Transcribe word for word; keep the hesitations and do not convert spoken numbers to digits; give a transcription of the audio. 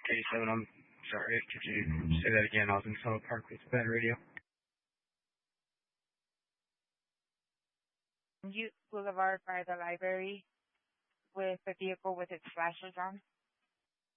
eighty-seven, I'm sorry. Could you say that again? I was in Summer Park with bad radio. Youth Boulevard by the library with a vehicle with its flashers on.